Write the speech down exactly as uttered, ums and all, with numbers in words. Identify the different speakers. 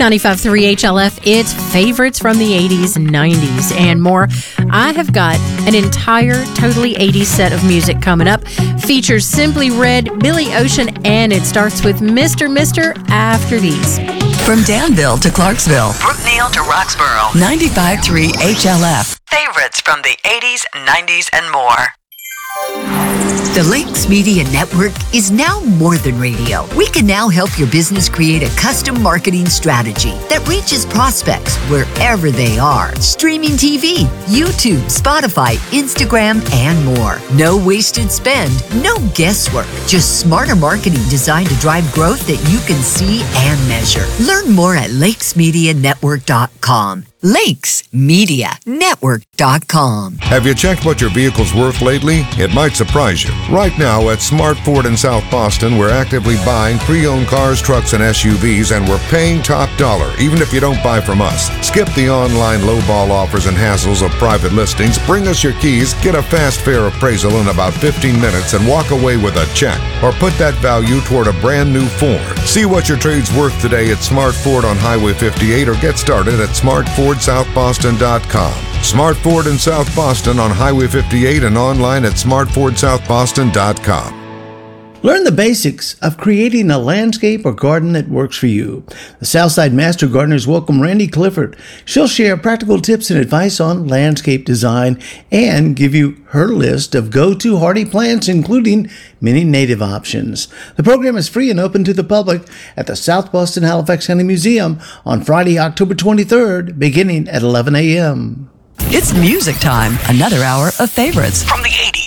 Speaker 1: ninety-five point three H L F, it's favorites from the eighties, nineties, and more. I have got an entire totally eighties set of music coming up. Features Simply Red, Billy Ocean, and it starts with Mister Mister after these.
Speaker 2: From Danville to Clarksville,
Speaker 3: Brookneal to Roxborough,
Speaker 2: ninety-five point three H L F.
Speaker 3: Favorites from the eighties, nineties, and more.
Speaker 4: The Lakes Media Network is now more than radio. We can now help your business create a custom marketing strategy that reaches prospects wherever they are. Streaming T V, YouTube, Spotify, Instagram, and more. No wasted spend, no guesswork. Just smarter marketing designed to drive growth that you can see and measure. Learn more at lakes media network dot com. lakes media network dot com.
Speaker 5: Have you checked what your vehicle's worth lately? It might surprise you. Right now at Smart Ford in South Boston, we're actively buying pre-owned cars, trucks, and S U Vs, and we're paying top dollar, even if you don't buy from us. Skip the online lowball offers and hassles of private listings. Bring us your keys, get a fast, fair appraisal in about fifteen minutes, and walk away with a check. Or put that value toward a brand new Ford. See what your trade's worth today at Smart Ford on Highway fifty-eight, or get started at smart ford south boston dot com. Smart Ford in South Boston on Highway fifty-eight and online at smart ford south boston dot com.
Speaker 6: Learn the basics of creating a landscape or garden that works for you. The Southside Master Gardeners welcome Randy Clifford. She'll share practical tips and advice on landscape design and give you her list of go-to hardy plants, including many native options. The program is free and open to the public at the South Boston Halifax County Museum on Friday, October twenty-third, beginning at eleven a.m.
Speaker 2: It's music time. Another hour of favorites
Speaker 3: From the eighties.